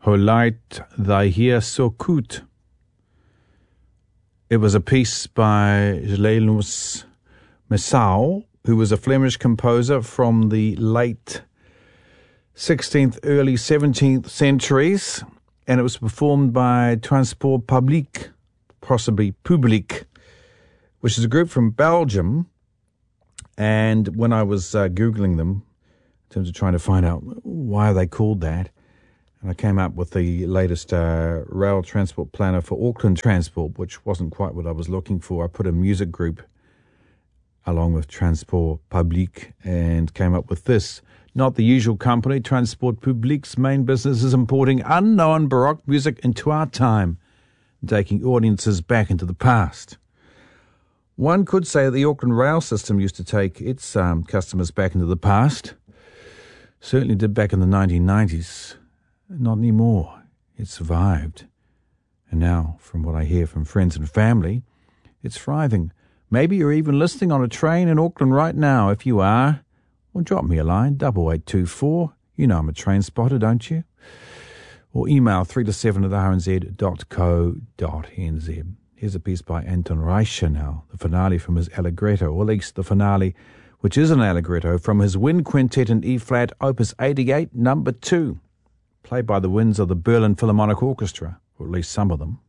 Holeit thy hier so goed. It was a piece by Gelenus Messau, who was a Flemish composer from the late 16th, early 17th centuries, and it was performed by Transport Public, possibly Public, which is a group from Belgium. And when I was Googling them, in terms of trying to find out why they called that, and I came up with the latest rail transport planner for Auckland Transport, which wasn't quite what I was looking for. I put a music group along with Transport Public and came up with this. Not the usual company, Transport Public's main business is importing unknown Baroque music into our time, taking audiences back into the past. One could say that the Auckland rail system used to take its customers back into the past. Certainly did back in the 1990s. Not anymore. It survived. And now, from what I hear from friends and family, it's thriving. Maybe you're even listening on a train in Auckland right now. If you are, well, drop me a line, 8824. You know I'm a train spotter, don't you? Or email 3to7@rnz.co.nz. Here's a piece by Anton Reicher now, the finale from his Allegretto, or at least the finale, which is an Allegretto, from his Wind Quintet in E-flat, Opus 88, number 2, played by the winds of the Berlin Philharmonic Orchestra, or at least some of them.